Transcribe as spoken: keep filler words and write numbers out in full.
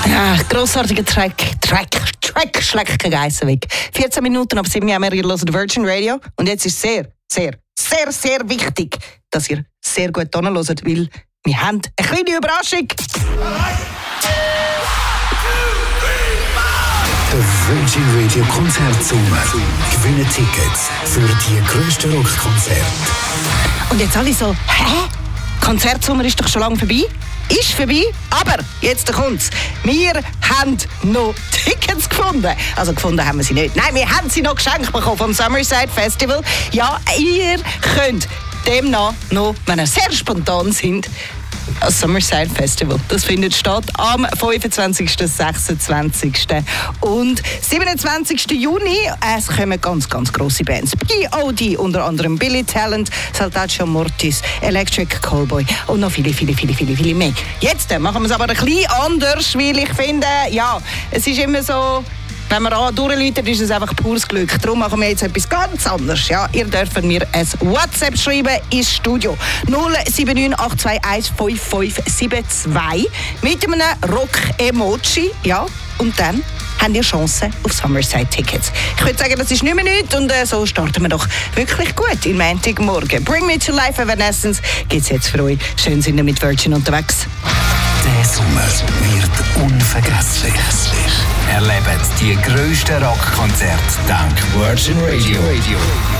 Ja, grossartiger Track, Track, Track, schlägt kein Geissen weg. vierzehn Minuten ab sieben Uhr, wir hören Virgin Radio. Und jetzt ist sehr, sehr, sehr, sehr wichtig, dass ihr sehr gut hinhört, weil wir haben eine kleine Überraschung. Der Virgin Radio Konzertsommer. Gewinnen Tickets für die grössten Rockkonzerte. Und jetzt alle so, hä? Konzertsommer ist doch schon lange vorbei? Ist vorbei, aber jetzt kommt's. Wir haben noch Tickets gefunden. Also gefunden haben wir sie nicht. Nein, wir haben sie noch geschenkt bekommen vom Summerside Festival. Ja, ihr könnt demnach noch, wenn ihr sehr spontan sind, das Summerside Festival. Das findet statt am fünfundzwanzigsten, sechsundzwanzigsten und siebenundzwanzigsten Juni. Es kommen ganz, ganz grosse Bands. P O D, unter anderem Billy Talent, Saltatio Mortis, Electric Callboy und noch viele, viele, viele, viele, viele mehr. Jetzt machen wir es aber ein bisschen anders, weil ich finde, ja, es ist immer so, wenn man an durchläutet, ist es einfach pures Glück. Darum machen wir jetzt etwas ganz anderes. Ja, ihr dürft mir ein WhatsApp schreiben ins Studio. null sieben neun acht zwei eins fünf fünf sieben zwei mit einem Rock-Emoji. Ja, und dann habt ihr Chancen auf Summerside-Tickets. Ich würde sagen, das ist nicht mehr nichts und äh, so starten wir doch wirklich gut in Montagmorgen. Bring Me to Life Evanescence gibt's jetzt für euch. Schön sind wir mit Virgin unterwegs. Der Sommer wird unvergesslich. Erlebt die grössten Rockkonzerte dank Virgin Radio.